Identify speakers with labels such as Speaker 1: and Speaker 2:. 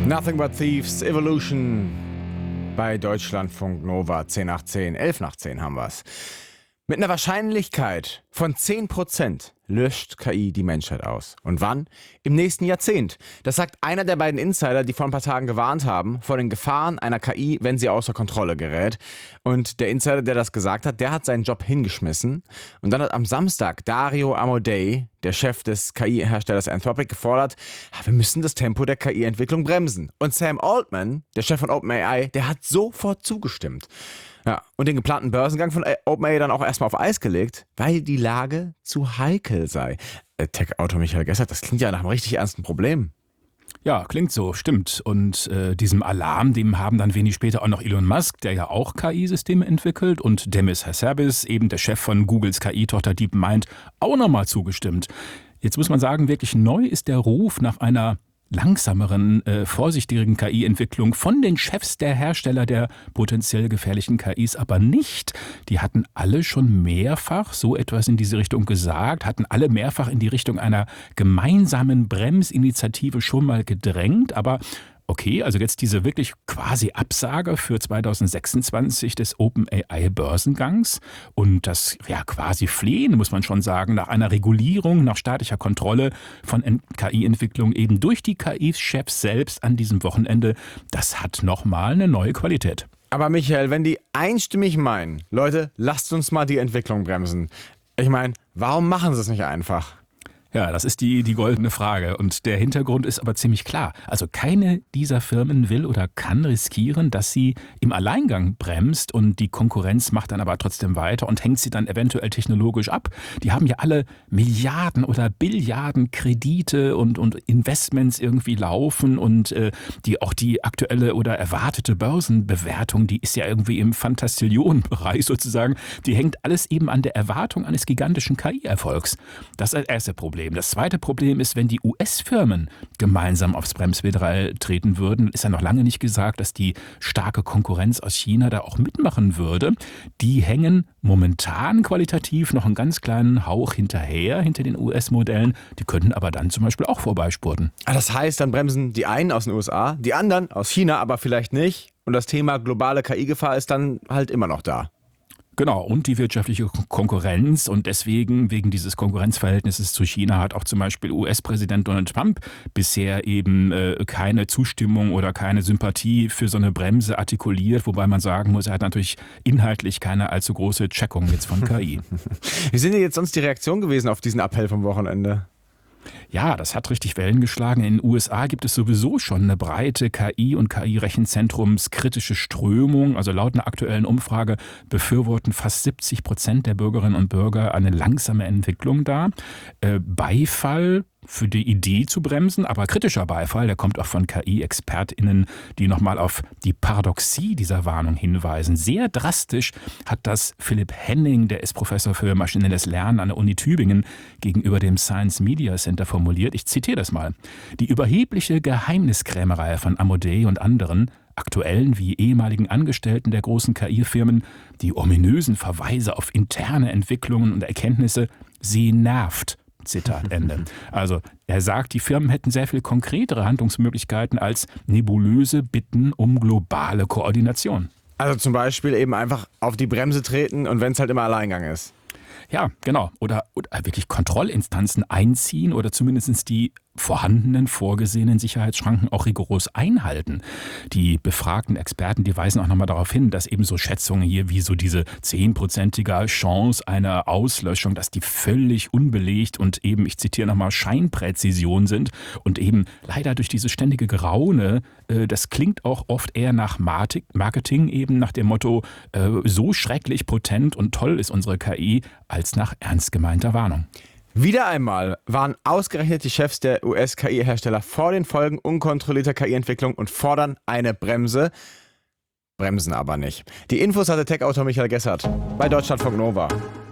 Speaker 1: Nothing But Thieves, Evolution bei Deutschlandfunk Nova 10 nach 10, 11 nach 10 haben wir es. Mit einer Wahrscheinlichkeit von 10% löscht KI die Menschheit aus. Und wann? Im nächsten Jahrzehnt. Das sagt einer der beiden Insider, die vor ein paar Tagen gewarnt haben vor den Gefahren einer KI, wenn sie außer Kontrolle gerät. Und der Insider, der das gesagt hat, der hat seinen Job hingeschmissen. Und dann hat am Samstag Dario Amodei, der Chef des KI-Herstellers Anthropic, gefordert, wir müssen das Tempo der KI-Entwicklung bremsen. Und Sam Altman, der Chef von OpenAI, der hat sofort zugestimmt. Ja, und den geplanten Börsengang von OpenAI dann auch erstmal auf Eis gelegt, weil die Lage zu heikel sei. Tech-Autor Michael Gessert, das klingt ja nach einem richtig ernsten Problem.
Speaker 2: Ja, klingt so, stimmt. Und diesem Alarm, dem haben dann wenig später auch noch Elon Musk, der ja auch KI-Systeme entwickelt, und Demis Hassabis, eben der Chef von Googles KI-Tochter DeepMind, auch nochmal zugestimmt. Jetzt muss man sagen, wirklich neu ist der Ruf nach einer langsameren, vorsichtigeren KI-Entwicklung von den Chefs der Hersteller der potenziell gefährlichen KIs aber nicht. Die hatten alle schon mehrfach so etwas in diese Richtung gesagt, hatten alle mehrfach in die Richtung einer gemeinsamen Bremsinitiative schon mal gedrängt, aber okay, also jetzt diese wirklich quasi Absage für 2026 des OpenAI-Börsengangs und das ja quasi Flehen, muss man schon sagen, nach einer Regulierung, nach staatlicher Kontrolle von KI-Entwicklung eben durch die KI-Chefs selbst an diesem Wochenende, das hat nochmal eine neue Qualität.
Speaker 1: Aber Michael, wenn die einstimmig meinen, Leute, lasst uns mal die Entwicklung bremsen. Ich meine, warum machen sie es nicht einfach?
Speaker 2: Ja, das ist die goldene Frage. Und der Hintergrund ist aber ziemlich klar. Also keine dieser Firmen will oder kann riskieren, dass sie im Alleingang bremst und die Konkurrenz macht dann aber trotzdem weiter und hängt sie dann eventuell technologisch ab. Die haben ja alle Milliarden oder Billiarden Kredite und Investments irgendwie laufen und die aktuelle oder erwartete Börsenbewertung, die ist ja irgendwie im Fantastillionenbereich sozusagen. Die hängt alles eben an der Erwartung eines gigantischen KI-Erfolgs. Das ist das erste Problem. Das zweite Problem ist, wenn die US-Firmen gemeinsam aufs Bremspedal treten würden, ist ja noch lange nicht gesagt, dass die starke Konkurrenz aus China da auch mitmachen würde. Die hängen momentan qualitativ noch einen ganz kleinen Hauch hinterher, hinter den US-Modellen. Die könnten aber dann zum Beispiel auch vorbeispurten.
Speaker 1: Das heißt, dann bremsen die einen aus den USA, die anderen aus China, aber vielleicht nicht. Und das Thema globale KI-Gefahr ist dann halt immer noch da.
Speaker 2: Genau, und die wirtschaftliche Konkurrenz und deswegen, wegen dieses Konkurrenzverhältnisses zu China, hat auch zum Beispiel US-Präsident Donald Trump bisher eben keine Zustimmung oder keine Sympathie für so eine Bremse artikuliert, wobei man sagen muss, er hat natürlich inhaltlich keine allzu große Checkung jetzt von KI.
Speaker 1: Wie sind denn jetzt sonst die Reaktionen gewesen auf diesen Appell vom Wochenende?
Speaker 2: Ja, das hat richtig Wellen geschlagen. In den USA gibt es sowieso schon eine breite KI- und KI-Rechenzentrumskritische Strömung. Also laut einer aktuellen Umfrage befürworten fast 70% der Bürgerinnen und Bürger eine langsame Entwicklung da. Beifall für die Idee zu bremsen, aber kritischer Beifall, der kommt auch von KI-ExpertInnen, die nochmal auf die Paradoxie dieser Warnung hinweisen. Sehr drastisch hat das Philipp Henning, der ist Professor für maschinelles Lernen an der Uni Tübingen, gegenüber dem Science Media Center formuliert. Ich zitiere das mal. Die überhebliche Geheimniskrämerei von Amodei und anderen, aktuellen wie ehemaligen Angestellten der großen KI-Firmen, die ominösen Verweise auf interne Entwicklungen und Erkenntnisse, sie nervt. Zitat Ende. Also er sagt, die Firmen hätten sehr viel konkretere Handlungsmöglichkeiten als nebulöse Bitten um globale Koordination.
Speaker 1: Also zum Beispiel eben einfach auf die Bremse treten und wenn es halt immer Alleingang ist.
Speaker 2: Ja, genau. Oder wirklich Kontrollinstanzen einziehen oder zumindest die vorhandenen, vorgesehenen Sicherheitsschranken auch rigoros einhalten. Die befragten Experten, die weisen auch nochmal darauf hin, dass eben so Schätzungen hier wie so diese 10%ige Chance einer Auslöschung, dass die völlig unbelegt und eben, ich zitiere nochmal, Scheinpräzision sind und eben leider durch dieses ständige Geraune, das klingt auch oft eher nach Marketing, eben nach dem Motto, so schrecklich potent und toll ist unsere KI, als nach ernst gemeinter Warnung.
Speaker 1: Wieder einmal waren ausgerechnet die Chefs der US-KI-Hersteller vor den Folgen unkontrollierter KI-Entwicklung und fordern eine Bremse, bremsen aber nicht. Die Infos hatte Tech-Autor Michael Gessert bei Deutschlandfunk Nova.